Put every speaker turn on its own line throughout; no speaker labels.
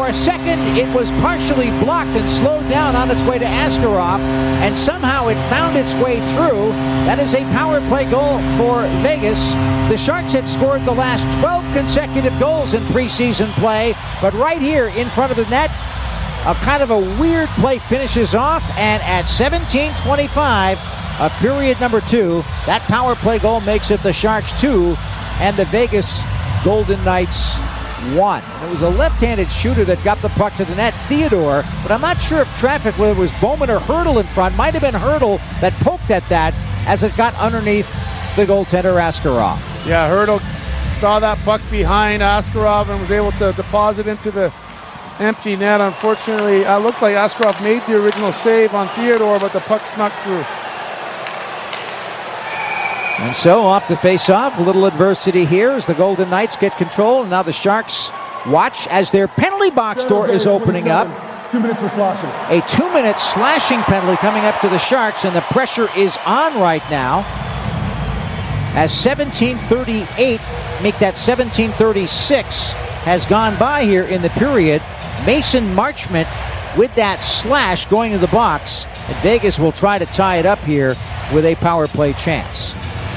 For a second, it was partially blocked and slowed down on its way to Askarov, and somehow it found its way through. That is a power play goal for Vegas. The Sharks had scored the last 12 consecutive goals in preseason play, but right here in front of the net, a kind of a weird play finishes off, and at 17:25 of period number 2, that power play goal makes it the Sharks 2 and the Vegas Golden Knights 1. It was a left-handed shooter that got the puck to the net, Theodore, but I'm not sure if traffic, whether it was Bowman or Hurdle in front, might have been Hurdle that poked at that as it got underneath the goaltender Askarov.
Yeah, Hurdle saw that puck behind Askarov and was able to deposit into the empty net. Unfortunately, it looked like Askarov made the original save on Theodore, but the puck snuck through.
And so off the face-off, a little adversity here as the Golden Knights get control. And now the Sharks watch as their penalty box door is opening up.
2 minutes for slashing.
A 2-minute slashing penalty coming up to the Sharks, and the pressure is on right now. As 17:38, make that 17:36, has gone by here in the period. Mason Marchment with that slash going to the box. And Vegas will try to tie it up here with a power play chance.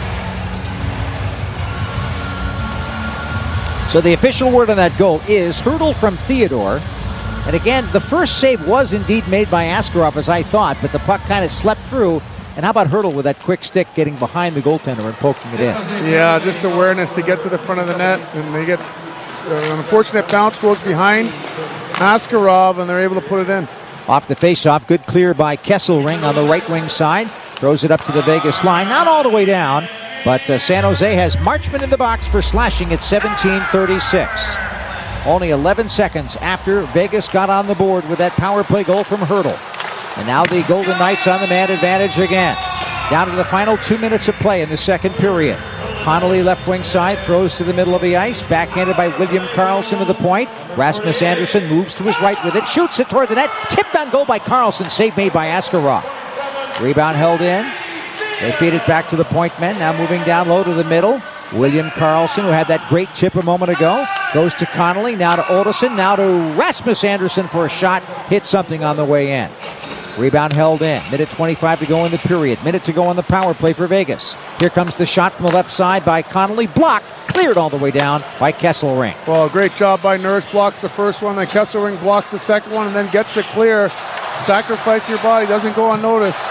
So the official word on that goal is Hurdle from Theodore. And again, the first save was indeed made by Askarov, as I thought, but the puck kind of slept through. And how about Hurdle with that quick stick getting behind the goaltender and poking it in?
Yeah, just awareness to get to the front of the net. And they get an unfortunate bounce, goes behind Askarov, and they're able to put it in.
Off the face-off, good clear by Kesselring on the right wing side. Throws it up to the Vegas line, not all the way down. But San Jose has Marchment in the box for slashing at 17:36. Only 11 seconds after Vegas got on the board with that power play goal from Hurdle. And now the Golden Knights on the man advantage again. Down to the final 2 minutes of play in the second period. Connolly left wing side, throws to the middle of the ice. Backhanded by William Karlsson to the point. Rasmus Andersson moves to his right with it. Shoots it toward the net. Tipped on goal by Karlsson. Save made by Askarov. Rebound held in. They feed it back to the point men. Now moving down low to the middle. William Karlsson, who had that great chip a moment ago, goes to Connolly. Now to Ottosson. Now to Rasmus Andersson for a shot. Hits something on the way in. Rebound held in. Minute 25 to go in the period. Minute to go on the power play for Vegas. Here comes the shot from the left side by Connolly. Blocked. Cleared all the way down by Kesselring.
Well, great job by Nurse. Blocks the first one. Then Kesselring blocks the second one and then gets the clear. Sacrifice your body. Doesn't go unnoticed.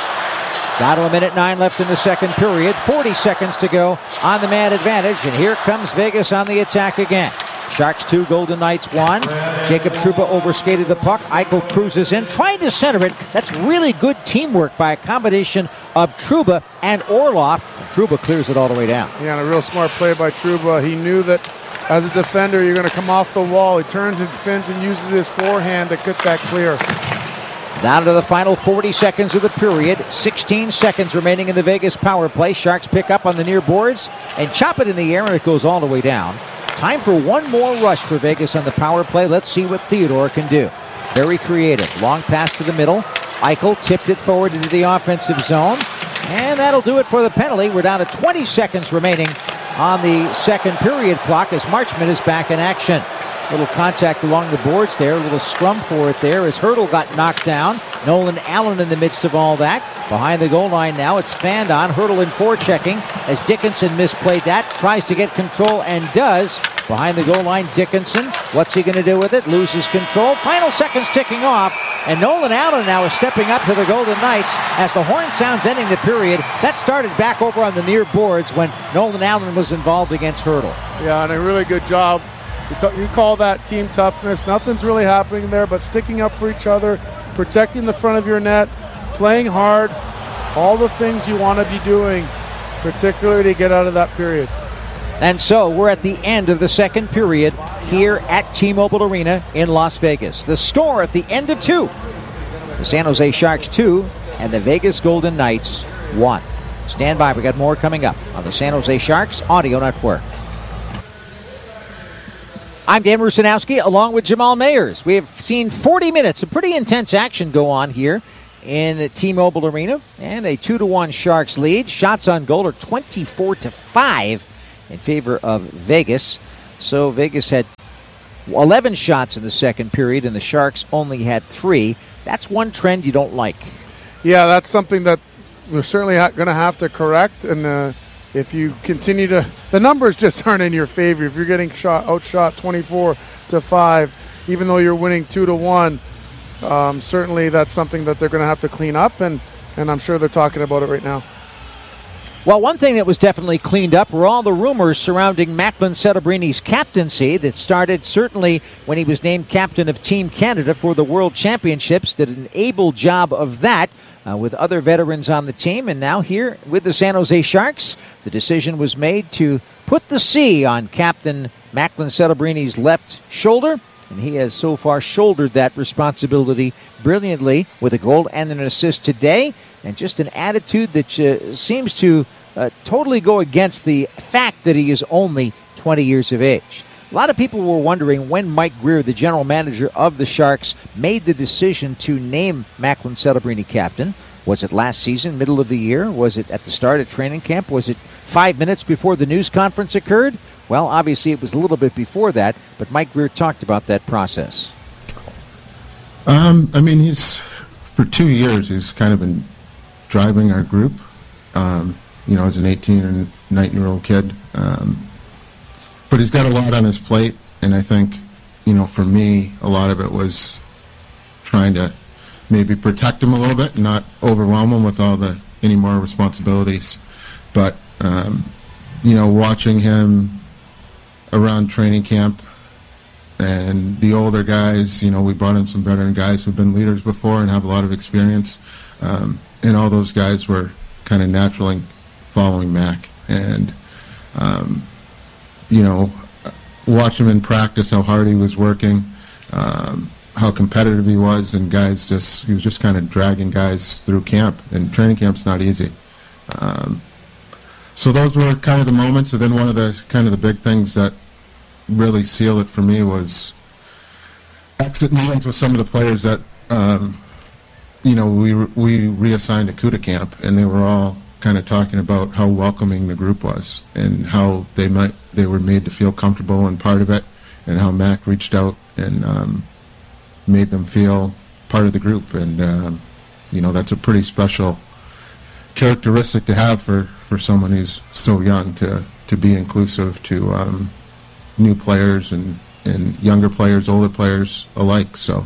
Down to a minute 9 left in the second period. 40 seconds to go on the man advantage. And here comes Vegas on the attack again. Sharks 2, Golden Knights 1. Jacob Trouba overskated the puck. Eichel cruises in, trying to center it. That's really good teamwork by a combination of Trouba and Orlov. Trouba clears it all the way down.
Yeah, and a real smart play by Trouba. He knew that as a defender, you're going to come off the wall. He turns and spins and uses his forehand to get that clear.
Down to the final 40 seconds of the period. 16 seconds remaining in the Vegas power play. Sharks pick up on the near boards and chop it in the air, and it goes all the way down. Time for one more rush for Vegas on the power play. Let's see what Theodore can do. Very creative. Long pass to the middle. Eichel tipped it forward into the offensive zone. And that'll do it for the penalty. We're down to 20 seconds remaining on the second period clock as Marchment is back in action. Little contact along the boards there. A little scrum for it there as Hurdle got knocked down. Nolan Allen in the midst of all that. Behind the goal line now, it's fanned on. Hurdle in forechecking as Dickinson misplayed that. Tries to get control and does. Behind the goal line, Dickinson. What's he going to do with it? Loses control. Final seconds ticking off. And Nolan Allen now is stepping up to the Golden Knights as the horn sounds ending the period. That started back over on the near boards when Nolan Allen was involved against Hurdle.
Yeah, and a really good job. You call that team toughness. Nothing's really happening there, but sticking up for each other, protecting the front of your net, playing hard, all the things you want to be doing, particularly to get out of that period.
And so we're at the end of the second period here at T-Mobile Arena in Las Vegas. The score at the end of 2. The San Jose Sharks 2 and the Vegas Golden Knights 1. Stand by, we got more coming up on the San Jose Sharks Audio Network. I'm Dan Rusanowski along with Jamal Mayers. We have seen 40 minutes of pretty intense action go on here in T-Mobile Arena, and a 2-1 Sharks lead. Shots on goal are 24-5 in favor of Vegas. So Vegas had 11 shots in the second period, and the Sharks only had 3. That's one trend you don't like.
Yeah, that's something that we're certainly going to have to correct. And if you continue to, the numbers just aren't in your favor. If you're getting outshot 24-5, even though you're winning 2-1, certainly that's something that they're going to have to clean up, and I'm sure they're talking about it right now.
Well, one thing that was definitely cleaned up were all the rumors surrounding Macklin Celebrini captaincy that started certainly when he was named captain of Team Canada for the World Championships. Did an able job of that with other veterans on the team. And now here with the San Jose Sharks, the decision was made to put the C on Captain Macklin Celebrini's left shoulder. And he has so far shouldered that responsibility brilliantly with a goal and an assist today. And just an attitude that seems to totally go against the fact that he is only 20 years of age. A lot of people were wondering when Mike Grier, the general manager of the Sharks, made the decision to name Macklin Celebrini captain. Was it last season, middle of the year? Was it at the start of training camp? Was it 5 minutes before the news conference occurred? Well, obviously it was a little bit before that, but Mike Grier talked about that process.
He's for 2 years, he's kind of been driving our group, as an 18 and 19-year-old kid. But he's got a lot on his plate, and I think, for me, a lot of it was trying to maybe protect him a little bit and not overwhelm him with any more responsibilities. But, watching him around training camp and the older guys, we brought in some veteran guys who've been leaders before and have a lot of experience, and all those guys were kind of naturally following Mac. And, watch him in practice, how hard he was working, how competitive he was, and he was just kind of dragging guys through camp, and training camp's not easy. So those were kind of the moments, and then one of the big things that really sealed it for me was exit meetings with some of the players that, we reassigned to CUDA camp, and they were all kind of talking about how welcoming the group was and how they were made to feel comfortable and part of it, and how Mac reached out and made them feel part of the group. And that's a pretty special characteristic to have for someone who's so young, to be inclusive to new players and younger players, older players alike. So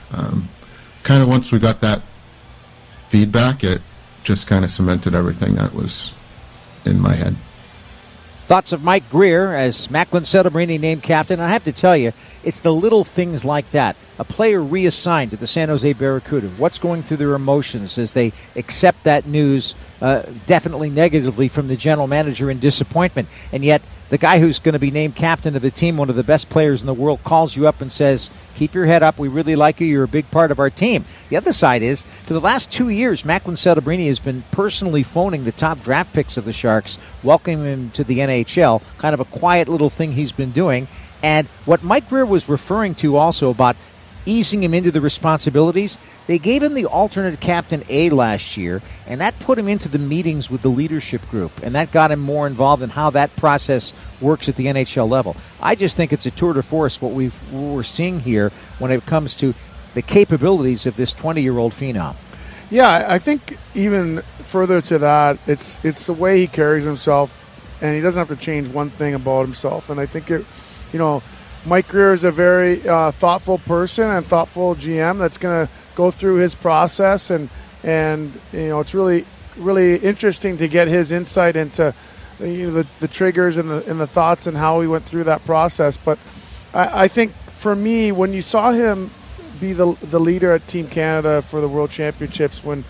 kind of once we got that feedback, it just kind of cemented everything that was in my head.
Thoughts of Mike Grier as Macklin Celebrini named captain. I have to tell you, it's the little things like that. A player reassigned to the San Jose Barracuda. What's going through their emotions as they accept that news, definitely negatively from the general manager in disappointment. And yet the guy who's going to be named captain of the team, one of the best players in the world, calls you up and says, keep your head up. We really like you. You're a big part of our team. The other side is, for the last 2 years, Macklin Celebrini has been personally phoning the top draft picks of the Sharks, welcoming him to the NHL, kind of a quiet little thing he's been doing. And what Mike Grier was referring to also about easing him into the responsibilities, they gave him the alternate captain A last year, and that put him into the meetings with the leadership group, and that got him more involved in how that process works at the NHL level. I just think it's a tour de force what we're seeing here when it comes to the capabilities of this 20-year-old phenom.
Yeah, I think even further to that, it's the way he carries himself, and he doesn't have to change one thing about himself. And I think Mike Grier is a very thoughtful person and thoughtful GM that's going to go through his process, and it's really, really interesting to get his insight into the triggers and the thoughts and how he went through that process. But I think for me, when you saw him be the leader at Team Canada for the World Championships, when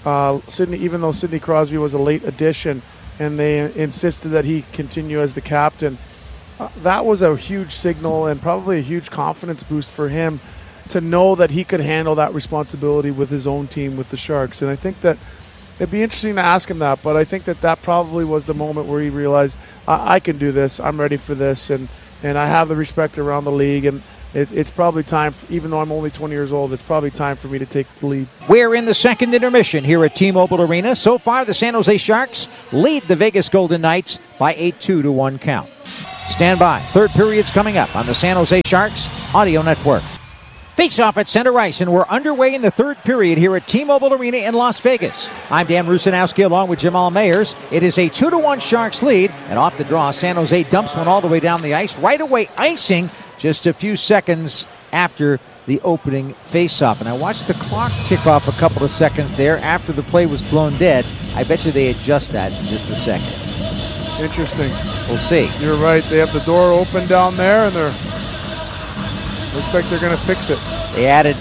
even though Sidney Crosby was a late addition, and they insisted that he continue as the captain. That was a huge signal and probably a huge confidence boost for him to know that he could handle that responsibility with his own team, with the Sharks. And I think that it'd be interesting to ask him that, but I think that probably was the moment where he realized, I can do this, I'm ready for this, and I have the respect around the league, and it's probably time, even though I'm only 20 years old, it's probably time for me to take the lead.
We're in the second intermission here at T-Mobile Arena. So far, the San Jose Sharks lead the Vegas Golden Knights by a 2-1 count. Stand by. Third period's coming up on the San Jose Sharks Audio Network. Face off at center ice, and we're underway in the third period here at T-Mobile Arena in Las Vegas. I'm Dan Rusanowski along with Jamal Mayers. It is a 2-1 Sharks lead, and off the draw, San Jose dumps one all the way down the ice, right away icing just a few seconds after the opening face-off. And I watched the clock tick off a couple of seconds there after the play was blown dead. I bet you they adjust that in just a second.
Interesting.
We'll see.
You're right. They have the door open down there, and looks like they're going to fix it.
They added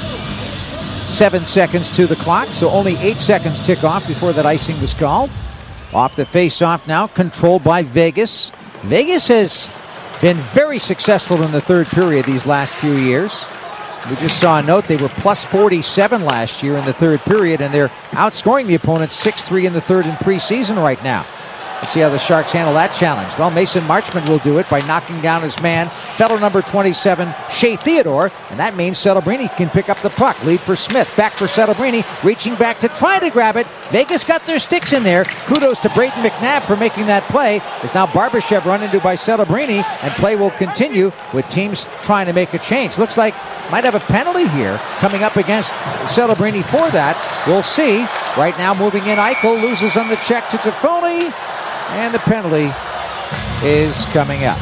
7 seconds to the clock, so only 8 seconds tick off before that icing was called. Off the face-off now, controlled by Vegas. Vegas has been very successful in the third period these last few years. We just saw a note they were plus 47 last year in the third period, and they're outscoring the opponents 6-3 in the third in preseason right now. Let's see how the Sharks handle that challenge. Well, Mason Marchment will do it by knocking down his man, fellow number 27, Shea Theodore, and that means Celebrini can pick up the puck. Lead for Smith, back for Celebrini, reaching back to try to grab it. Vegas got their sticks in there. Kudos to Brayden McNabb for making that play. Is now Barbashev run into by Celebrini, and play will continue with teams trying to make a change. Looks like might have a penalty here coming up against Celebrini for that. We'll see. Right now moving in, Eichel loses on the check to Toffoli. And the penalty is coming up.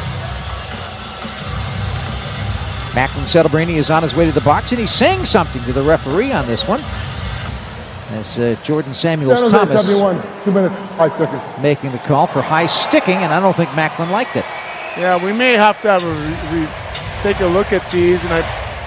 Macklin Celebrini is on his way to the box, and he's saying something to the referee on this one. As Jordan Samuels Thomas
71, 2 minutes, high sticking.
Making the call for high sticking, and I don't think Macklin liked it.
Yeah, we may have to take a look at these, and I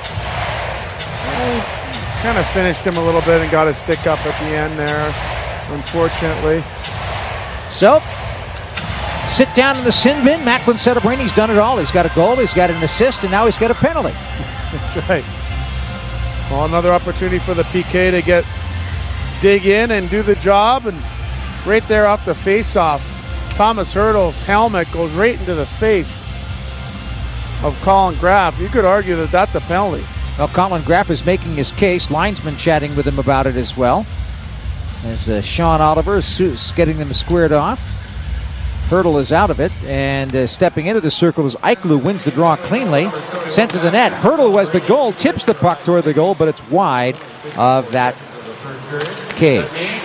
kind of finished him a little bit and got a stick up at the end there, unfortunately.
So, sit down in the sin bin. Macklin Celebrini's done it all. He's got a goal, he's got an assist, and now he's got a penalty.
That's right. Well, another opportunity for the PK to dig in and do the job. And right there off the face-off, Thomas Hertl's helmet goes right into the face of Colin Graff. You could argue that that's a penalty.
Well, Colin Graff is making his case. Linesman chatting with him about it as well. As Sean Oliver is getting them squared off. Hertl is out of it, and stepping into the circle is Eichel, who wins the draw cleanly. Sent to the net. Hertl, who has the goal, tips the puck toward the goal, but it's wide of that cage.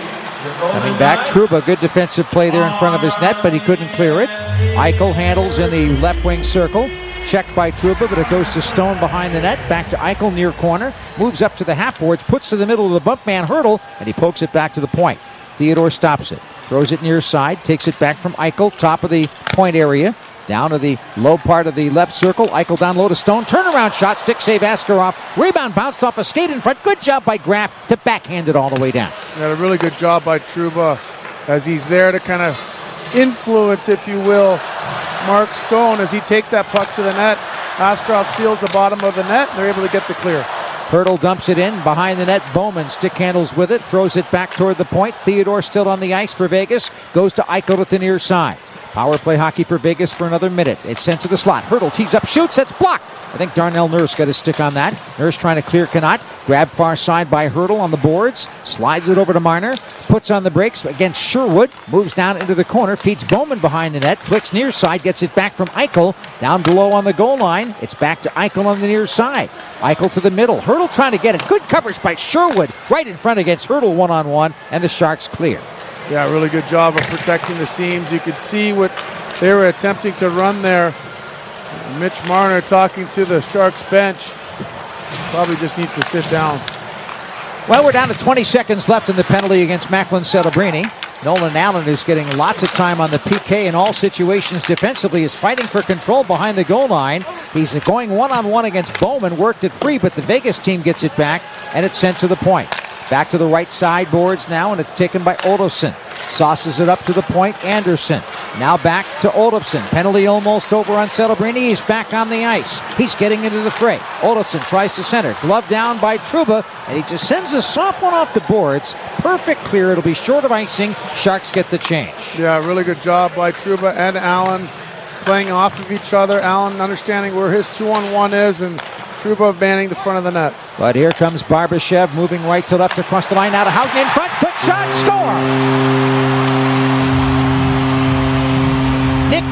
Coming back, Trouba, good defensive play there in front of his net, but he couldn't clear it. Eichel handles in the left wing circle. Checked by Trouba, but it goes to Stone behind the net. Back to Eichel near corner. Moves up to the half boards, puts to the middle of the bump man Hertl, and he pokes it back to the point. Theodore stops it. Throws it near side. Takes it back from Eichel, top of the point area. Down to the low part of the left circle. Eichel down low to Stone. Turnaround shot. Stick save Askarov. Rebound bounced off a skate in front. Good job by Graff to backhand it all the way down.
Had a really good job by Trouba as he's there to kind of influence, if you will, Mark Stone as he takes that puck to the net. Askarov seals the bottom of the net, and they're able to get the clear.
Hertl dumps it in. Behind the net, Bowman stick handles with it. Throws it back toward the point. Theodore still on the ice for Vegas. Goes to Eichel at the near side. Power play hockey for Vegas for another minute. It's sent to the slot. Hertl tees up, shoots. That's blocked. I think Darnell Nurse got his stick on that. Nurse trying to clear Connaught. Grab far side by Hertl on the boards. Slides it over to Marner. Puts on the brakes against Sherwood. Moves down into the corner. Feeds Bowman behind the net. Flicks near side. Gets it back from Eichel. Down below on the goal line. It's back to Eichel on the near side. Eichel to the middle. Hertl trying to get it. Good coverage by Sherwood. Right in front against Hertl one-on-one. And the Sharks clear.
Yeah, really good job of protecting the seams. You could see what they were attempting to run there. Mitch Marner talking to the Sharks bench. Probably just needs to sit down.
Well, we're down to 20 seconds left in the penalty against Macklin Celebrini. Nolan Allen, who's getting lots of time on the PK in all situations defensively, is fighting for control behind the goal line. He's going one-on-one against Bowman, worked it free, but the Vegas team gets it back, and it's sent to the point. Back to the right side boards now, and it's taken by Olofsson. Sauces it up to the point, Anderson. Now back to Olofsson. Penalty almost over on Celebrini. He's back on the ice. He's getting into the fray. Olofsson tries to center. Glove down by Trouba, and he just sends a soft one off the boards. Perfect clear. It'll be short of icing. Sharks get the change.
Yeah, really good job by Trouba and Allen playing off of each other. Allen understanding where his 2-on-1 is, and Trouba manning the front of the net.
But here comes Barbashev moving right to left across the line. Now to Houghton in front. Quick shot. Score! Nick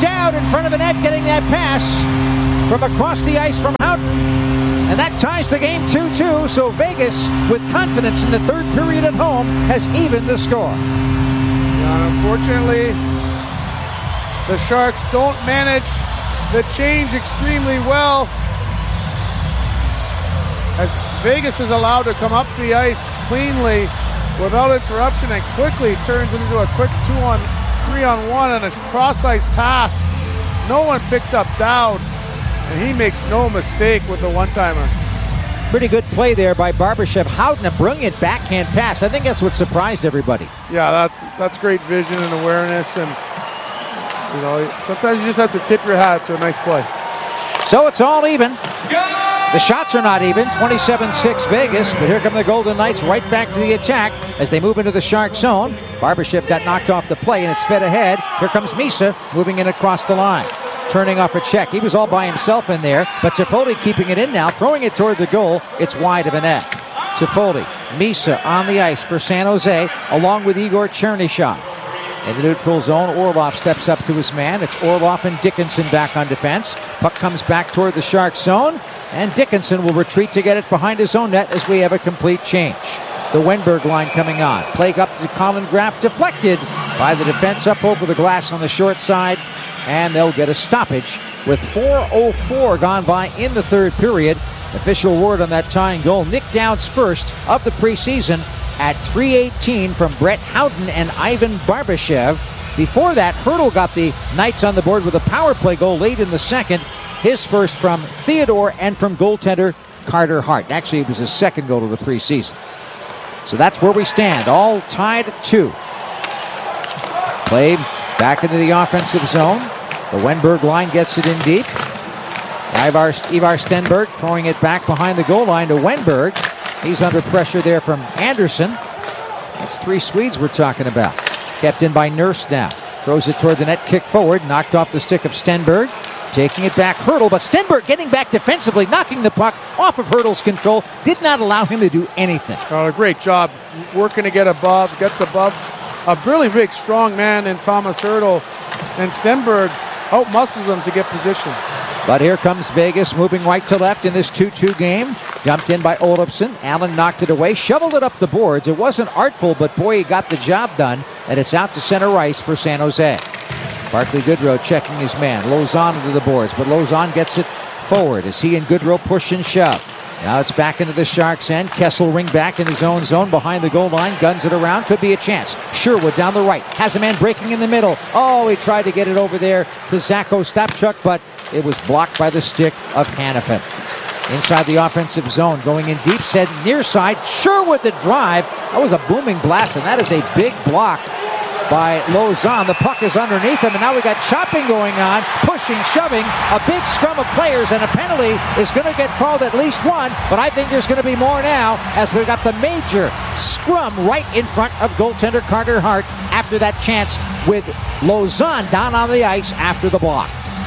Dowd in front of the net getting that pass from across the ice from Houghton. And that ties the game 2-2. So Vegas, with confidence in the third period at home, has evened the score.
Yeah, unfortunately, the Sharks don't manage the change extremely well, as Vegas is allowed to come up the ice cleanly without interruption and quickly turns into a quick 3-on-1 and a cross-ice pass. No one picks up Dowd, and he makes no mistake with the one-timer.
Pretty good play there by Barbashev. Houghton, a brilliant backhand pass. I think that's what surprised everybody.
Yeah, that's great vision and awareness, and you know, sometimes you just have to tip your hat to a nice play.
So it's all even. The shots are not even. 27-6 Vegas, but here come the Golden Knights right back to the attack as they move into the Shark zone. Barbashev got knocked off the play, and it's fed ahead. Here comes Misa moving in across the line, turning off a check. He was all by himself in there, but Toffoli keeping it in now, throwing it toward the goal. It's wide of a net. Toffoli, Misa on the ice for San Jose, along with Igor Chernyshov. In the neutral zone, Orlov steps up to his man. It's Orlov and Dickinson back on defense. Puck comes back toward the Sharks zone, and Dickinson will retreat to get it behind his own net as we have a complete change. The Wenberg line coming on. Play up to Colin Graff, deflected by the defense up over the glass on the short side, and they'll get a stoppage with 4:04 gone by in the third period. Official word on that tying goal. Nick Dowd's first of the preseason at 3:18 from Brett Houghton and Ivan Barbashev. Before that, Hurdle got the Knights on the board with a power play goal late in the second. His first from Theodore and from goaltender Carter Hart. Actually, it was his second goal of the preseason. So that's where we stand, all tied at 2. Played back into the offensive zone. The Wenberg line gets it in deep. Ivar Stenberg throwing it back behind the goal line to Wenberg. He's under pressure there from Anderson. That's 3 Swedes we're talking about. Kept in by Nurse now. Throws it toward the net, kick forward, knocked off the stick of Stenberg. Taking it back, Hurdle, but Stenberg getting back defensively, knocking the puck off of Hurdle's control. Did not allow him to do anything.
Oh, great job working to get above, gets above a really big, strong man in Thomas Hurdle, and Stenberg outmuscles him to get position.
But here comes Vegas moving right to left in this 2-2 game. Dumped in by Olofsson. Allen knocked it away, shoveled it up the boards. It wasn't artful, but boy, he got the job done. And it's out to center ice for San Jose. Barclay Goodrow checking his man. Lauzon into the boards, but Lauzon gets it forward as he and Goodrow push and shove. Now it's back into the Sharks' end. Kesselring back in his own zone behind the goal line. Guns it around. Could be a chance. Sherwood down the right. Has a man breaking in the middle. Oh, he tried to get it over there to Zacho Stopchuk, but it was blocked by the stick of Hanifin. Inside the offensive zone, going in deep, set near side. Sherwood the drive. That was a booming blast, and that is a big block by Lauzon. The puck is underneath him, and now we got chopping going on, pushing, shoving, a big scrum of players, and a penalty is going to get called, at least one, but I think there's going to be more now as we've got the major scrum right in front of goaltender Carter Hart after that chance with Lauzon down on the ice after the block.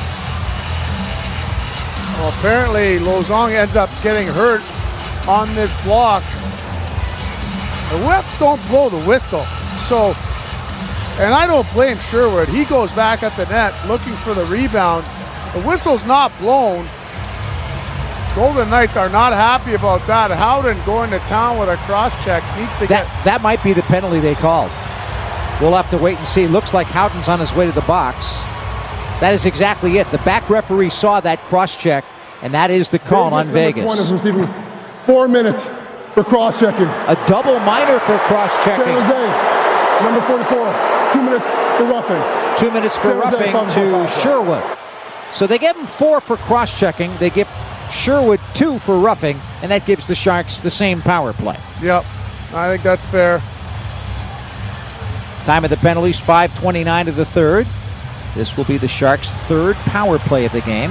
Well, apparently Lauzon ends up getting hurt on this block. The refs don't blow the whistle, so, and I don't blame Sherwood. He goes back at the net looking for the rebound. The whistle's not blown. Golden Knights are not happy about that. Howden going to town with a cross-check needs to get...
That might be the penalty they called. We'll have to wait and see. Looks like Houghton's on his way to the box. That is exactly it. The back referee saw that cross-check, and that is the call on Vegas.
Point is receiving 4 minutes for cross-checking.
A double minor for cross-checking.
San Jose, number 44, 2 minutes for roughing.
2 minutes for roughing to Sherwood. So they give him 4 for cross-checking. They give Sherwood 2 for roughing, and that gives the Sharks the same power play.
Yep, I think that's fair.
Time of the penalties, 5:29 of the third. This will be the Sharks' third power play of the game.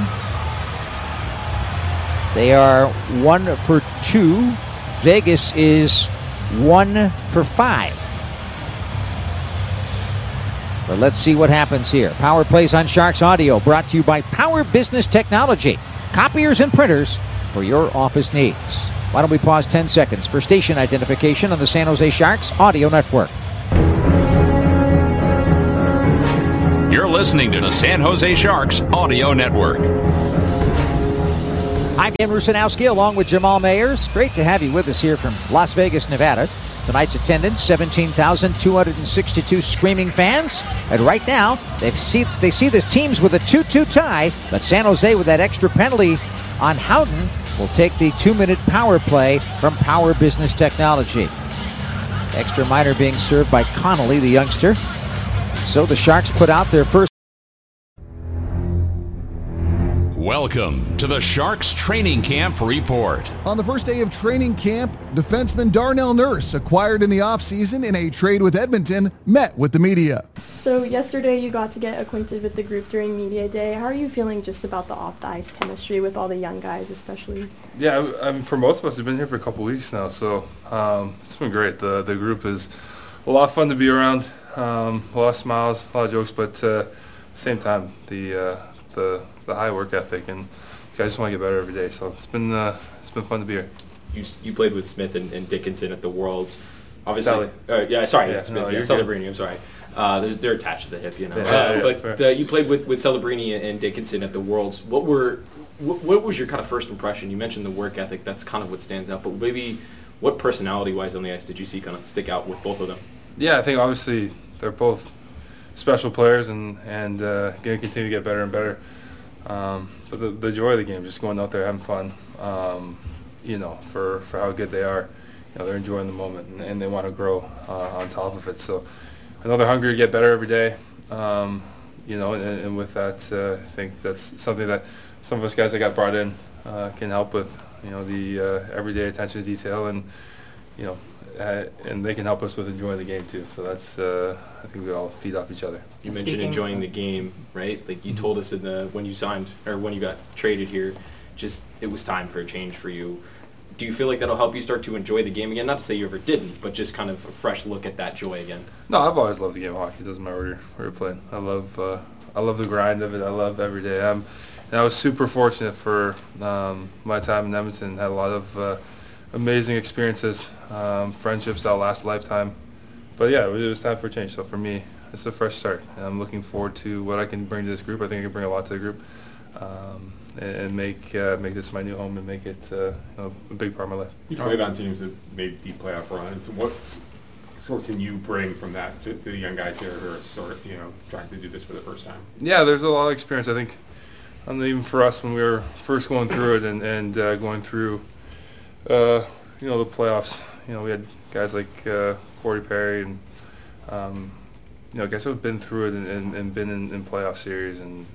They are 1 for 2. Vegas is 1 for 5. But let's see what happens here. Power plays on Sharks Audio, brought to you by Power Business Technology. Copiers and printers for your office needs. Why don't we pause 10 seconds for station identification on the San Jose Sharks Audio Network.
You're listening listening to the San Jose Sharks Audio Network.
I'm Ken Rusanowski along with Jamal Mayers. Great to have you with us here from Las Vegas, Nevada. Tonight's attendance, 17,262 screaming fans. And right now, they see this teams with a 2-2 tie, but San Jose with that extra penalty on Houghton will take the 2-minute power play from Power Business Technology. Extra minor being served by Connolly, the youngster. So the Sharks put out their first.
Welcome to the Sharks Training Camp Report.
On the first day of training camp, defenseman Darnell Nurse, acquired in the offseason in a trade with Edmonton, met with the media.
So yesterday you got to get acquainted with the group during media day. How are you feeling just about the off-the-ice chemistry with all the young guys especially?
Yeah, for most of us, we've been here for a couple weeks now, so it's been great. The group is a lot of fun to be around, a lot of smiles, a lot of jokes, but at the same time, the high work ethic, and guys just want to get better every day. So it's been fun to be here.
You played with Smith and Dickinson at the Worlds, obviously.
Sally.
Celebrini. I'm sorry. They're attached to the hip, you know. But you played with Celebrini and Dickinson at the Worlds. What was your kind of first impression? You mentioned the work ethic. That's kind of what stands out. But maybe what personality-wise on the ice did you see kind of stick out with both of them?
Yeah, I think obviously they're both special players and going to continue to get better and better. But the joy of the game, just going out there having fun, for how good they are, they're enjoying the moment and they want to grow on top of it. So I know they're hungry to get better every day, and with that, I think that's something that some of us guys that got brought in can help with, the everyday attention to detail and they can help us with enjoying the game too. So that's I think we all feed off each other.
You mentioned enjoying the game, right? Like you told us when you signed or when you got traded here, just it was time for a change for you. Do you feel like that'll help you start to enjoy the game again? Not to say you ever didn't, but just kind of a fresh look at that joy again.
No, I've always loved the game of hockey. It doesn't matter where you're playing. I love the grind of it. I love every day. And I was super fortunate for my time in Edmonton. Had a lot of amazing experiences, friendships that'll last a lifetime. But yeah, it was time for a change. So for me, it's a fresh start. And I'm looking forward to what I can bring to this group. I think I can bring a lot to the group and make this my new home and make it a big part of my life.
You played on teams that made deep playoff runs. What sort can you bring from that to the young guys here who are trying to do this for the first time?
Yeah, there's a lot of experience. I think even for us when we were first going through it and going through the playoffs, we had guys like Corey Perry and guys who have been through it and been in playoff series and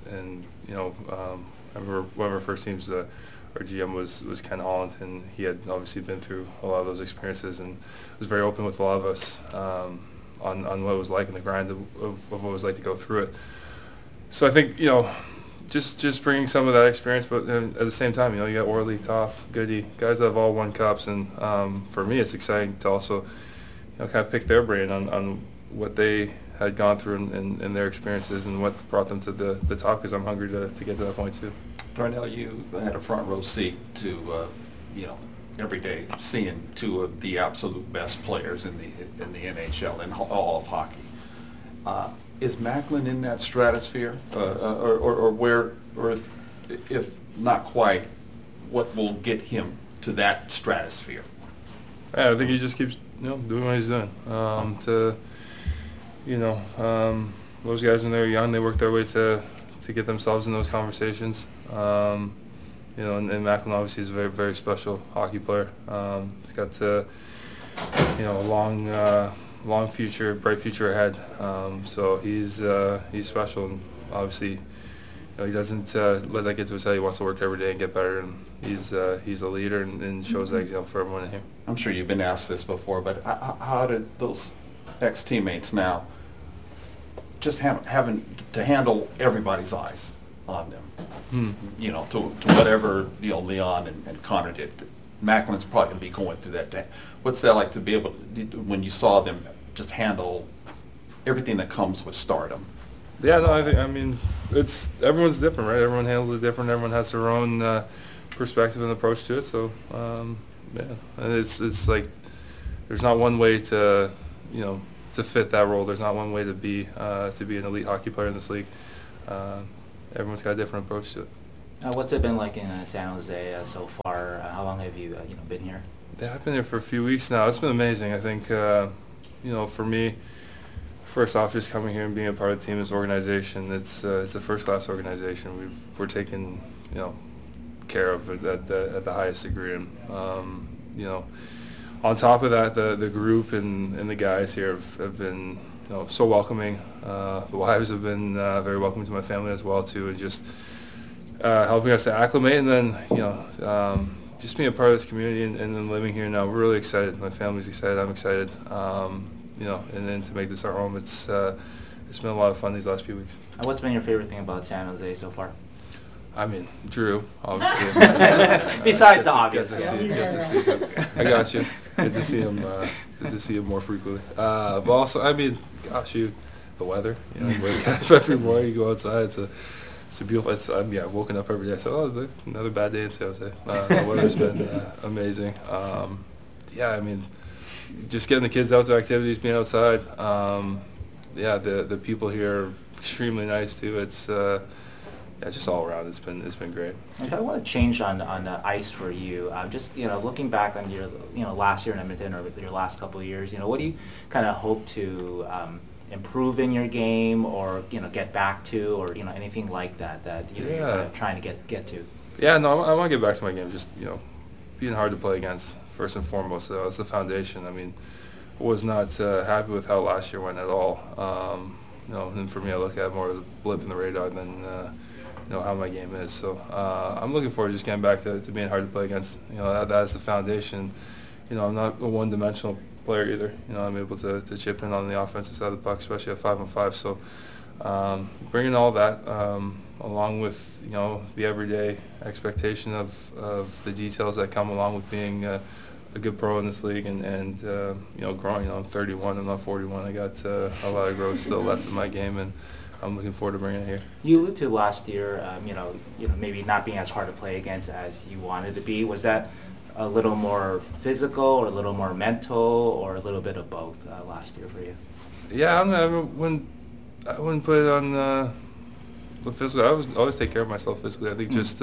I remember one of our first teams, our GM was Ken Holland, and he had obviously been through a lot of those experiences and was very open with a lot of us on what it was like and the grind of what it was like to go through it. So I think just bringing some of that experience, but at the same time, you got Orly, Toff, Goody, guys that have all won cups, and for me, it's exciting to also, kind of pick their brain on what they had gone through and their experiences and what brought them to the top. Because I'm hungry to get to that point too.
Darnell, you had a front row seat to, every day seeing two of the absolute best players in the NHL and all of hockey. Is Macklin in that stratosphere, or where, or if not quite, what will get him to that stratosphere?
Yeah, I think he just keeps doing what he's doing. Those guys when they were young, they worked their way to get themselves in those conversations. And Macklin obviously is a very, very special hockey player. He's got a long future, bright future ahead. So he's special, and obviously, he doesn't let that get to his head. He wants to work every day and get better, and he's a leader and shows that example for everyone in here.
I'm sure you've been asked this before, but how did those ex-teammates now just having to handle everybody's eyes on them, to whatever Leon and Connor did? Macklin's probably going to be going through that. What's that like to be able to, when you saw them just handle everything that comes with stardom?
Yeah, no, it's everyone's different, right? Everyone handles it different. Everyone has their own perspective and approach to it. So, and it's like there's not one way to fit that role. There's not one way to be an elite hockey player in this league. everyone's got a different approach to it.
What's it been like in San Jose so far? How long have you been here?
Yeah, I've been here for a few weeks now. It's been amazing. I think for me, first off, just coming here and being a part of the team, this organization, it's a first-class organization. We're taken care of at the highest degree, and on top of that, the group and the guys here have been so welcoming. The wives have been very welcoming to my family as well too, and just helping us to acclimate, and then just being a part of this community and then living here now. We're really excited. My family's excited. I'm excited. And then to make this our home, it's been a lot of fun these last few weeks.
What's been your favorite thing about San Jose so far?
I mean, Drew, obviously.
Besides the obvious.
Get to see him. I got you. Get to see him. Get to see him more frequently. But also, I mean, gosh, the weather. You wake up every morning, you go outside. It's a beautiful. I've woken up every day. So another bad day in San Jose. The weather's been amazing. I mean, just getting the kids out to activities, being outside. The people here are extremely nice too. It's just all around. It's been great.
If I want to change on the ice for you, just looking back on your last year in Edmonton or your last couple of years, what do you kind of hope to improve in your game or get back to, or anything like that you're kind of trying to get to?
Yeah, no, I want to get back to my game. Just being hard to play against first and foremost. That's the foundation. I mean, I was not happy with how last year went at all. And for me, I look at it more as a blip in the radar than how my game is. So I'm looking forward to just getting back to being hard to play against. That is the foundation. I'm not a one-dimensional player either. I'm able to chip in on the offensive side of the puck, especially at 5-on-5. So bringing all that along with the everyday expectation of the details that come along with being a good pro in this league and growing. I'm 31. I'm not 41. I got a lot of growth still left in my game, and I'm looking forward to bringing it here.
You alluded to last year, maybe not being as hard to play against as you wanted to be. Was that a little more physical or a little more mental or a little bit of both last year for you?
Yeah, I wouldn't put it on the physical. I always take care of myself physically. I think just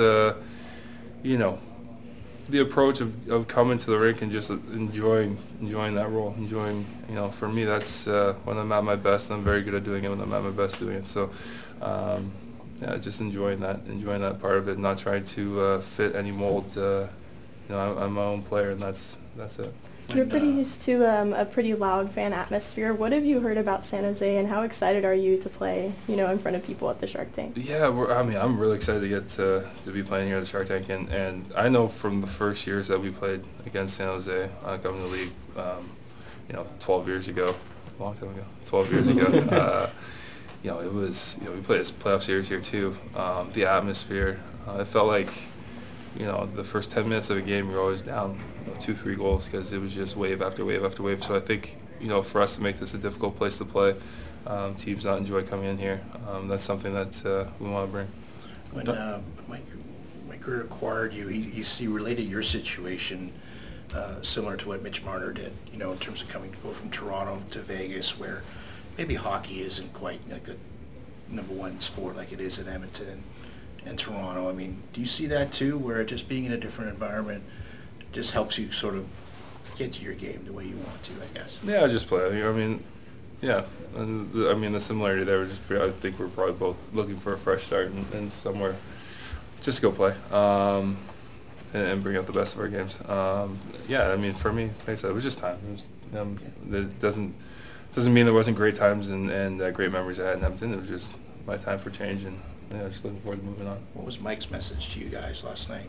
the approach of coming to the rink and just enjoying that role, for me, that's when I'm at my best. I'm very good at doing it when I'm at my best doing it. So, just enjoying that part of it, not trying to fit any mold. I'm my own player, and that's it.
You're pretty used to a pretty loud fan atmosphere. What have you heard about San Jose, and how excited are you to play, in front of people at the Shark Tank?
Yeah, I'm really excited to get to be playing here at the Shark Tank, and I know from the first years that we played against San Jose coming to the league, 12 years ago, a long time ago, 12 years ago. It was, we played a playoff series here too. The atmosphere, it felt like, the first 10 minutes of a game, you're always down 2-3 goals because it was just wave after wave after wave. So I think, for us to make this a difficult place to play, teams not enjoy coming in here. That's something that we want to bring.
When Mike Grier acquired you, he related your situation similar to what Mitch Marner did, in terms of go from Toronto to Vegas, where maybe hockey isn't quite like the number one sport like it is in Edmonton and Toronto. I mean, do you see that too, where just being in a different environment just helps you sort of get to your game the way you want to, I guess?
Yeah, I just play. Yeah. And the similarity there was just, I think we're probably both looking for a fresh start and somewhere just go play and bring out the best of our games. For me, like I said, it was just time. It doesn't mean there wasn't great times and great memories I had in Edmonton. It was just my time for change, and just looking forward to moving on.
What was Mike's message to you guys last night?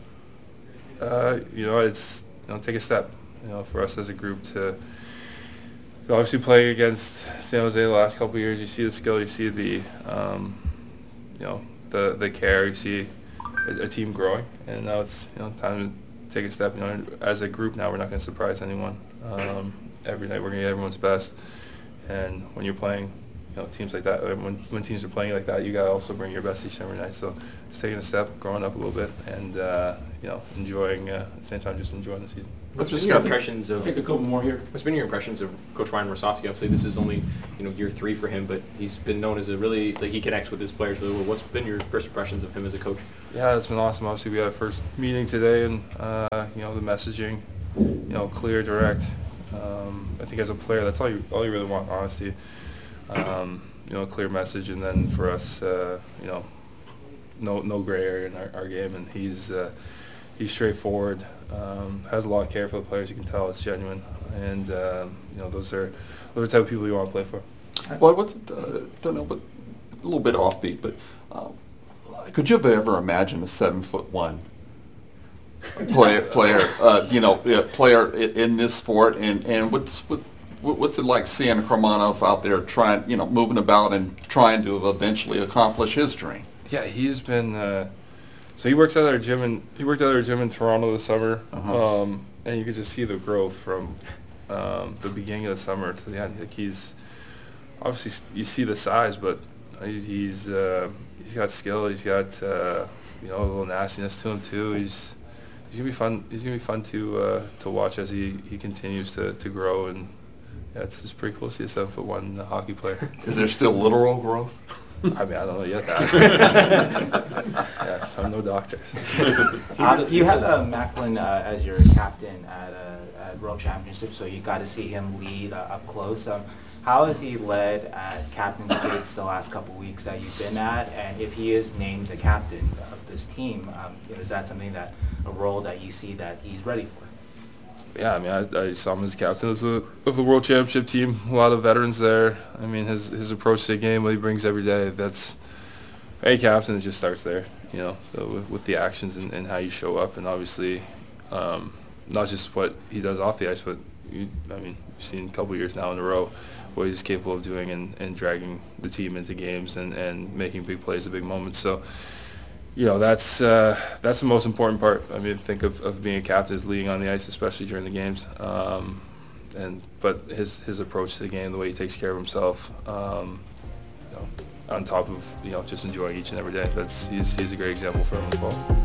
It's take a step. For us as a group to obviously play against San Jose the last couple of years. You see the skill, you see the the care, you see a team growing, and now it's time to take a step. As a group now, we're not going to surprise anyone. Every night we're going to get everyone's best, and when you're playing teams like that, when teams are playing like that, you got to also bring your best each and every night. So it's taking a step, growing up a little bit, and enjoying at the same time, just enjoying the season.
What's been your impressions of?
Take a couple more here.
What's been your impressions of Coach Ryan Rosofsky? Obviously, this is only year 3 for him, but he's been known as a really he connects with his players really well. What's been your first impressions of him as a coach?
Yeah, it's been awesome. Obviously, we had our first meeting today, and the messaging, clear, direct. I think as a player, that's all you really want, honesty. A clear message, and then for us, no gray area in our game, and he's straightforward. Has a lot of care for the players. You can tell it's genuine, and those are the type of people you want to play for.
Well, don't know, but a little bit offbeat, but could you have ever imagined a 7'1" player in this sport, and what's it like seeing Kramanov out there trying, moving about and trying to eventually accomplish his dream?
Yeah, he's been. So he works out at our gym in Toronto this summer, and you could just see the growth from the beginning of the summer to the end. Like he's obviously, you see the size, but he's got skill. He's got a little nastiness to him too. He's gonna be fun. He's gonna be fun to watch as he continues to grow, and it's just pretty cool to see a 7'1" hockey player.
Is there still literal growth?
I mean, I don't know yet to ask. Yeah, I'm no doctor.
You had Macklin as your captain at World Championship, so you got to see him lead up close. How has he led at captain skates the last couple of weeks that you've been at? And if he is named the captain of this team, is that something a role that you see that he's ready for?
Yeah, I mean, I saw him as captain of the World Championship team. A lot of veterans there. I mean, his approach to the game, what he brings every day, that's a captain. It just starts there, so with the actions and how you show up, and obviously not just what he does off the ice, but we've seen a couple of years now in a row what he's capable of doing and dragging the team into games and making big plays at big moments. So. That's the most important part. I mean, think of being a captain is leading on the ice, especially during the games. But his approach to the game, the way he takes care of himself, on top of just enjoying each and every day. He's a great example for him as well.